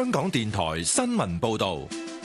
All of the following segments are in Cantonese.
香港電台新聞報道。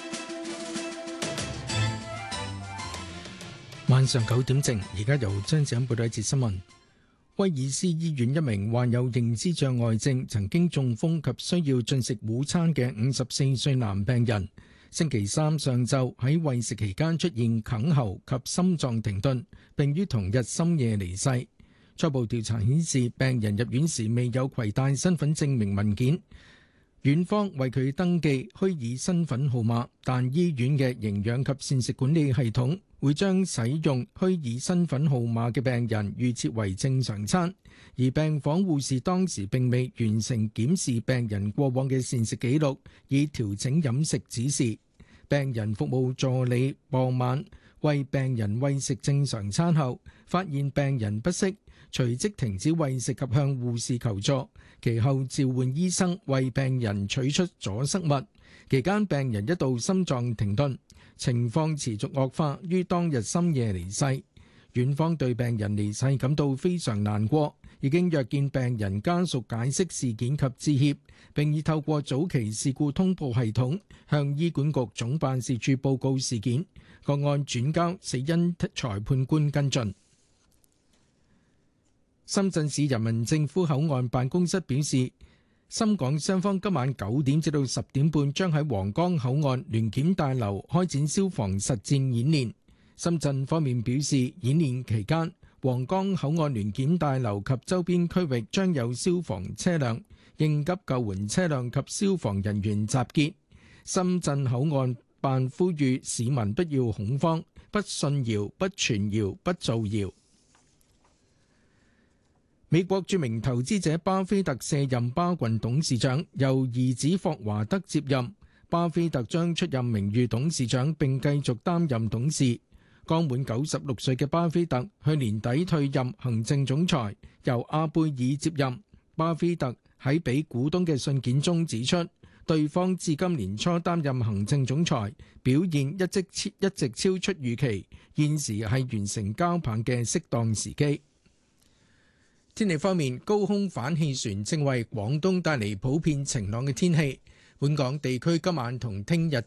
晚上9點正，而家由張子欣報道一節新聞。威爾斯醫院一名患有認知障礙症、曾經中風及需要進食午餐嘅54歲男病人，星期三上晝喺餵食期間出現哽喉及心臟停頓，並於同日深夜離世。初步調查顯示，病人入院時未有攜帶身份證明文件，院方為佢登記虛擬身份號碼，但醫院嘅營養及膳食管理系統會將使用虛擬身份號碼嘅病人預設為正常餐，而病房護士當時並未完成檢視病人過往嘅膳食記錄，以調整飲食指示。病人服務助理傍晚為病人餵食正常餐後，發現病人不適，隨即停止餵食及向護士求助，其後召喚醫生為病人取出阻塞物。期間病人一度心臟停頓，情況持續惡化，於當日深夜離世。院方對病人離世感到非常難過，已經約見病人家屬解釋事件及致歉，並已透過早期事故通報系統向醫管局總辦事處報告事件，個案轉交死因裁判官跟進。深圳市人民政府口岸辦公室表示，深港雙方今晚9點至到10點半將喺皇崗口岸聯檢大樓開展消防實戰演練。深圳方面表示，演練期間，皇崗口岸聯檢大樓及周邊區域將有消防車輛、應急救援車輛及消防人員集結。深圳口岸辦呼籲市民不要恐慌、不信謠、不傳謠、不造謠。美國著名投資者巴菲特卸任巴郡董事長，由兒子霍華德接任。巴菲特將出任名譽董事長並繼續擔任董事。剛滿96歲嘅巴菲特去年底退任行政總裁，由阿貝爾接任。巴菲特喺俾股東嘅信件中指出，對方至今年初擔任行政總裁，表現一直超出預期，現時係完成交棒嘅適當時機。天氣方面，高空反氣旋正為廣東帶嚟普遍晴朗嘅天氣。本港地區今晚同聽日